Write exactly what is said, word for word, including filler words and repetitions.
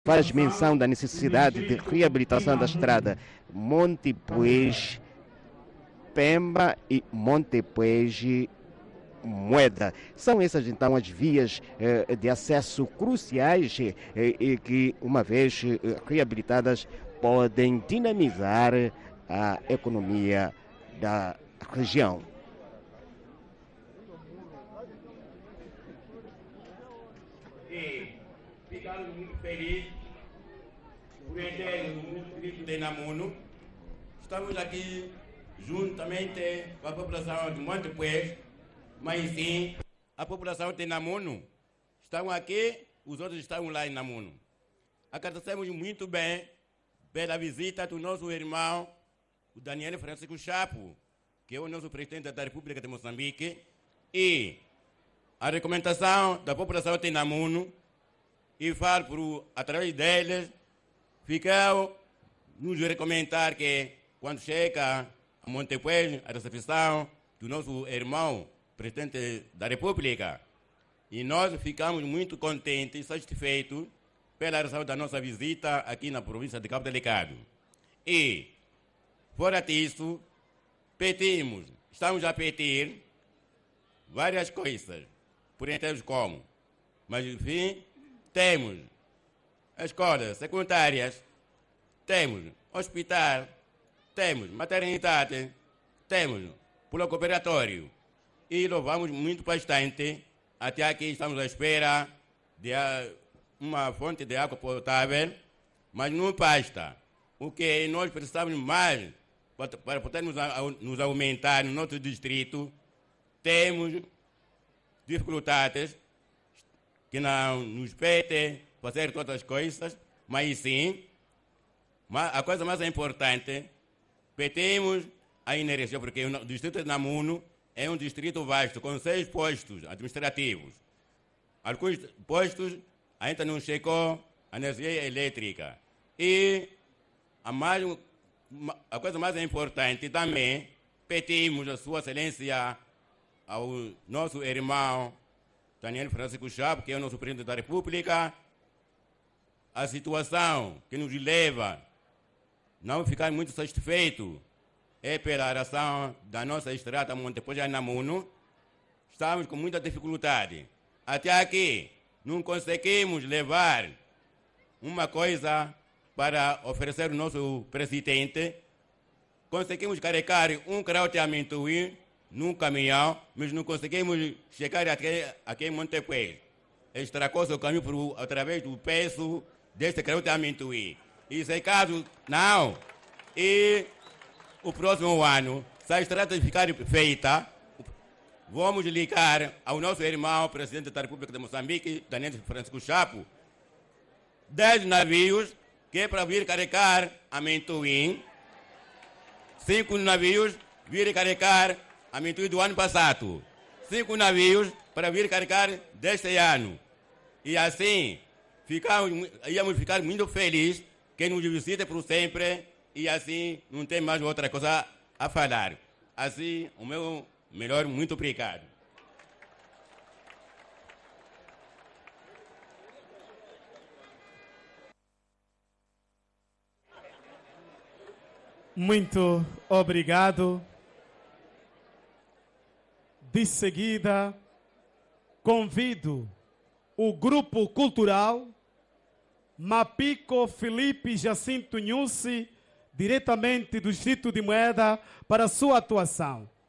faz menção da necessidade de reabilitação da estrada Montepuez Pemba e Montepuez Moeda. São essas então as vias eh, de acesso cruciais eh, e que, uma vez eh, reabilitadas, podem dinamizar a economia da região. E ficamos muito felizes por entermos no distrito de Namuno. Estamos aqui juntamente com a população de Montepuez, mas sim, a população de Namuno estão aqui, os outros estão lá em Namuno. Agradecemos muito bem pela visita do nosso irmão, o Daniel Francisco Chapo, que é o nosso presidente da República de Moçambique, e a recomendação da população de Namuno, e falo por, através deles, ficam nos recomendar que quando chega a Montepuez, a recepção do nosso irmão, presidente da República, e nós ficamos muito contentes e satisfeitos pela razão da nossa visita aqui na província de Cabo Delgado. E, fora disso, pedimos, estamos a pedir várias coisas, por entender como, mas, enfim, temos escolas secundárias, temos hospital, temos maternidade, temos polo cooperatório, e louvamos muito bastante. Até aqui estamos à espera de uma fonte de água potável, mas não basta. O que nós precisamos mais para podermos nos aumentar no nosso distrito, temos dificuldades que não nos permitem fazer todas as coisas, mas sim, a coisa mais importante, pedimos a energia, porque o distrito de Namuno é um distrito vasto, com seis postos administrativos. Alguns postos ainda não chegou a energia elétrica. E a, mais, a coisa mais importante também, pedimos a Sua Excelência, ao nosso irmão Daniel Francisco Chapo, que é o nosso presidente da República, a situação que nos leva a não ficar muito satisfeitos é pela razão da nossa estrada Montepuez a Namuno. Estamos com muita dificuldade. Até aqui não conseguimos levar uma coisa para oferecer ao nosso presidente. Conseguimos carregar um grau de amendoim num caminhão, mas não conseguimos chegar até aqui em Montepuez. Estragou-se o caminho por, através do peso deste grau de amendoim. E se caso não, e o próximo ano, se a estrada ficar feita, vamos ligar ao nosso irmão, presidente da República de Moçambique, Daniel Francisco Chapo, dez navios que é para vir carregar amendoim, cinco navios vir carregar amendoim do ano passado, cinco navios para vir carregar deste ano. E assim, ficamos, íamos ficar muito felizes que nos visite por sempre. E assim, não tem mais outra coisa a falar. Assim, o meu melhor, muito obrigado. Muito obrigado. De seguida, convido o grupo cultural Mapico Felipe Jacinto Nhusi, diretamente do Distrito de Moeda, para sua atuação.